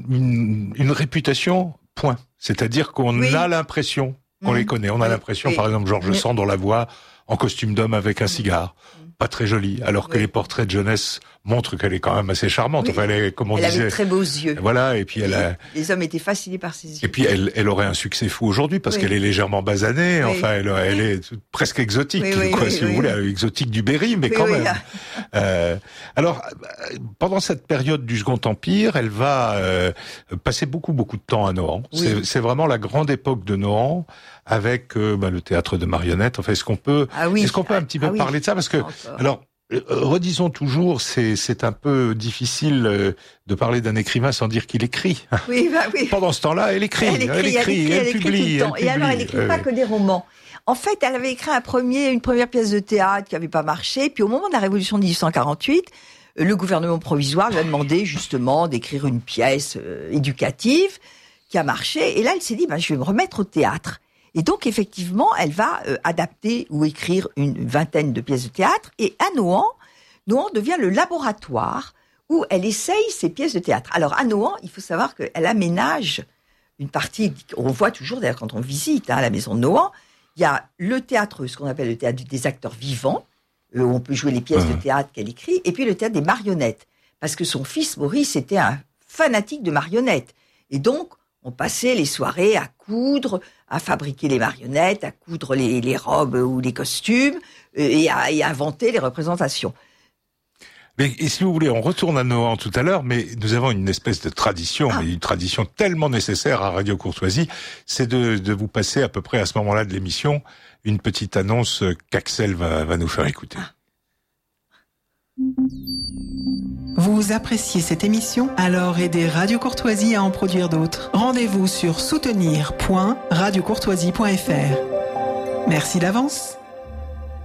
une réputation, point. C'est-à-dire qu'on a l'impression qu'on les connaît. On a l'impression, par exemple, Georges Sand, on la voit en costume d'homme avec un cigare. Pas très jolie, alors que les portraits de jeunesse montrent qu'elle est quand même assez charmante. Enfin, elle est, comme on disait, avait de très beaux yeux. Voilà, et puis les hommes étaient fascinés par ses yeux. Et puis elle aurait un succès fou aujourd'hui parce qu'elle est légèrement basanée. Enfin, elle est presque exotique, si vous voulez, exotique du Berry, mais quand même. Alors, pendant cette période du Second Empire, elle va passer beaucoup de temps à Nohant. C'est vraiment la grande époque de Nohant, avec le théâtre de marionnettes. Enfin, est-ce qu'on peut un petit peu parler de ça, parce que alors. Redisons toujours, c'est un peu difficile de parler d'un écrivain sans dire qu'il écrit. Pendant ce temps-là, elle écrit, elle publie. Et alors, elle n'écrit pas que des romans. En fait, elle avait écrit une première pièce de théâtre qui n'avait pas marché. Puis au moment de la Révolution de 1848, le gouvernement provisoire lui a demandé justement d'écrire une pièce éducative qui a marché. Et là, elle s'est dit, je vais me remettre au théâtre. Et donc, effectivement, elle va adapter ou écrire une vingtaine de pièces de théâtre. Et à Nohant devient le laboratoire où elle essaye ses pièces de théâtre. Alors, à Nohant, il faut savoir qu'elle aménage une partie, on voit toujours, d'ailleurs, quand on visite la maison de Nohant, il y a le théâtre, ce qu'on appelle le théâtre des acteurs vivants, où on peut jouer les pièces de théâtre qu'elle écrit, et puis le théâtre des marionnettes. Parce que son fils, Maurice, était un fanatique de marionnettes. Et donc, on passait les soirées à coudre, à fabriquer les marionnettes, à coudre les robes ou les costumes, et à inventer les représentations. Et si vous voulez, on retourne à Nohant tout à l'heure, mais nous avons une espèce de tradition, mais une tradition tellement nécessaire à Radio Courtoisie, c'est de vous passer à peu près à ce moment-là de l'émission une petite annonce qu'Axel va nous faire écouter. Vous appréciez cette émission? Alors aidez Radio Courtoisie à en produire d'autres. Rendez-vous sur soutenir.radiocourtoisie.fr. Merci d'avance.